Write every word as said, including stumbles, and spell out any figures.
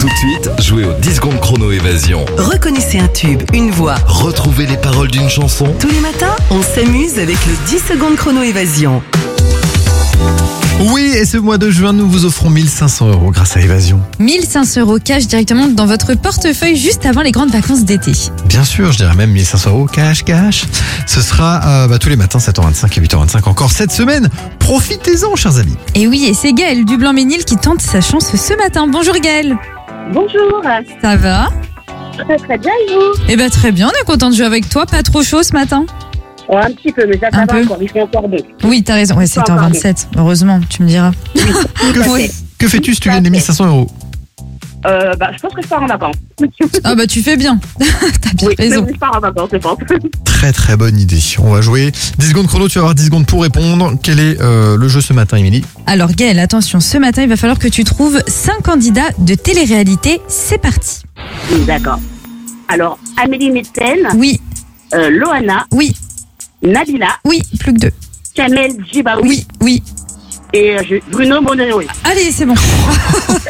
Tout de suite, jouez au dix secondes chrono évasion. Reconnaissez un tube, une voix. Retrouvez les paroles d'une chanson. Tous les matins, on s'amuse avec le dix secondes chrono évasion. Oui, et ce mois de juin, nous vous offrons mille cinq cents euros grâce à Évasion. mille cinq cents euros cash directement dans votre portefeuille juste avant les grandes vacances d'été. Bien sûr, je dirais même mille cinq cents euros cash, cash. Ce sera euh, bah, tous les matins, sept heures vingt-cinq et huit heures vingt-cinq encore cette semaine. Profitez-en, chers amis. Et oui, et c'est Gaël du Blanc-Ménil qui tente sa chance ce matin. Bonjour Gaël. Bonjour, Ça va? très très bien et vous? Eh ben très bien, on est content de jouer avec toi. Pas trop chaud ce matin? Oh, un petit peu, mais ça, ça Un va peu. encore, ils font encore deux. Oui, t'as raison. Ouais, sept heures vingt-sept. Heureusement, tu me diras. Que, Oui. que fais-tu si tu gagnes les mille cinq cents euros? Euh, bah, je pense que je pars en vacances. Ah bah tu fais bien. T'as bien Oui, raison. je pars en vacances, je pense. Très très bonne idée. On va jouer dix secondes chrono, tu vas avoir dix secondes pour répondre. Quel est euh, le jeu ce matin, Émilie? Alors Gaël, attention, ce matin, il va falloir que tu trouves cinq candidats de télé-réalité. C'est parti. D'accord. Alors, Amélie Metzen, Oui, euh, Loana, oui, Nabila, oui, plus que deux. Kamel Djibaoui Oui, oui. et euh, je- Bruno Monero. Allez, c'est bon.